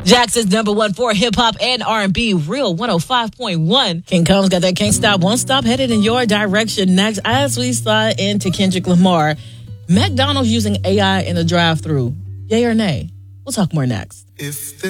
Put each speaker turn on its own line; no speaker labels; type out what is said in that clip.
Jackson's number one for hip-hop and R&B, Real 105.1. King Combs got that Can't Stop, Won't Stop headed in your direction next as we slide into Kendrick Lamar. McDonald's using AI in the drive-thru. Yay or nay? We'll talk more next.
If the